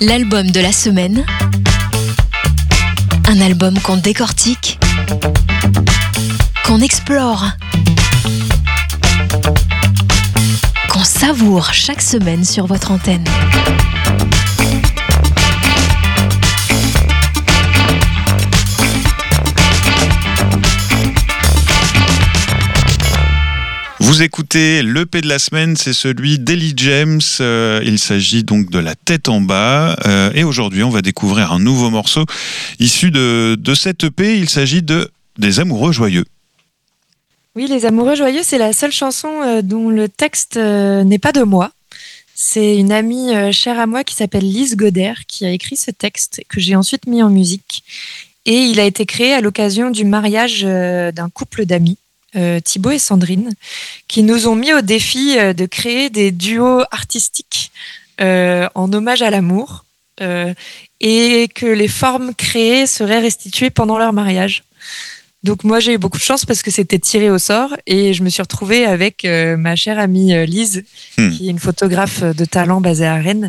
L'album de la semaine. Un album qu'on décortique, qu'on explore, qu'on savoure chaque semaine sur votre antenne. Vous écoutez l'EP de la semaine, c'est celui d'Ellie James. Il s'agit donc de La Tête en bas. Et aujourd'hui, on va découvrir un nouveau morceau issu de cette EP. Il s'agit des Amoureux joyeux. Oui, Les Amoureux joyeux, c'est la seule chanson dont le texte n'est pas de moi. C'est une amie chère à moi qui s'appelle Lise Goder qui a écrit ce texte que j'ai ensuite mis en musique. Et il a été créé à l'occasion du mariage d'un couple d'amis. Thibaut et Sandrine, qui nous ont mis au défi de créer des duos artistiques en hommage à l'amour et que les formes créées seraient restituées pendant leur mariage. Donc moi j'ai eu beaucoup de chance parce que c'était tiré au sort et je me suis retrouvée avec ma chère amie Lise, qui est une photographe de talent basée à Rennes.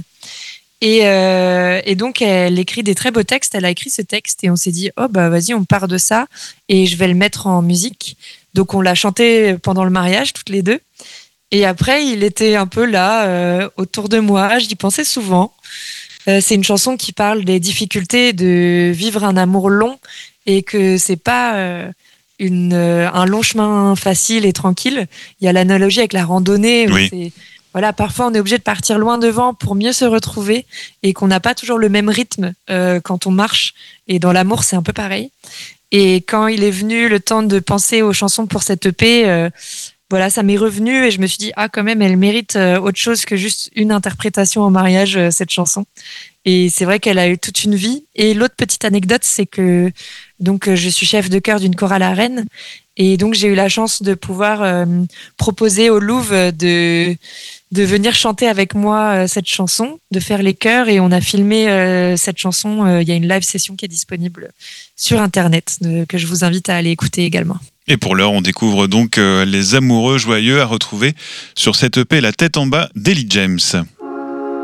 Et donc elle écrit des très beaux textes, elle a écrit ce texte et on s'est dit oh bah vas-y on part de ça et je vais le mettre en musique. Donc on l'a chanté pendant le mariage toutes les deux et après il était un peu là autour de moi, j'y pensais souvent. C'est une chanson qui parle des difficultés de vivre un amour long et que c'est pas un long chemin facile et tranquille. Il y a l'analogie avec la randonnée où oui. Voilà, parfois on est obligé de partir loin devant pour mieux se retrouver et qu'on n'a pas toujours le même rythme quand on marche. Et dans l'amour, c'est un peu pareil. Et quand il est venu le temps de penser aux chansons pour cette EP, voilà, ça m'est revenu et je me suis dit quand même, elle mérite autre chose que juste une interprétation en mariage, cette chanson. Et c'est vrai qu'elle a eu toute une vie. Et l'autre petite anecdote, c'est que donc je suis chef de chœur d'une chorale à Rennes. Et donc, j'ai eu la chance de pouvoir proposer au Louvre de venir chanter avec moi cette chanson, de faire les chœurs. Et on a filmé cette chanson. Il y a une live session qui est disponible sur Internet, que je vous invite à aller écouter également. Et pour l'heure, on découvre donc Les Amoureux joyeux à retrouver sur cette EP La Tête en bas d'Ellie James.